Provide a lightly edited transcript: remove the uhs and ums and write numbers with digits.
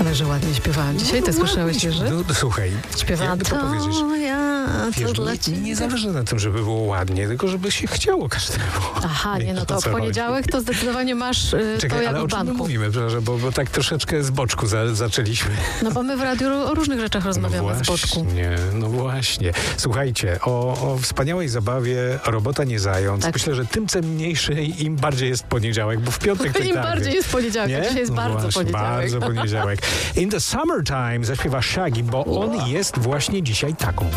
Ale że ładnie śpiewałam. Dzisiaj ty słyszałeś, Jerzy? No słuchaj, Śpiewałam jakby to powiedzieć. to dla Wiesz, ciebie. nie zależy na tym, żeby było ładnie, tylko żeby się chciało każdemu. Aha, nie, no to O w co chodzi? poniedziałek to zdecydowanie masz Czekaj, to jak ale w o czym my banku. mówimy, przepraszam, bo tak troszeczkę z boczku zaczęliśmy. No bo my w radiu o różnych rzeczach rozmawiamy z boczku. No właśnie. Słuchajcie, o wspaniałej zabawie Robota nie zając. Tak. Myślę, że tym cenniejszy im bardziej jest poniedziałek, bo w piątek to i Im tak, bardziej jest poniedziałek, nie? dzisiaj jest No bardzo właśnie, poniedziałek. Bardzo poniedziałek. In the Summertime zaśpiewa Shaggy, bo on jest właśnie dzisiaj taką.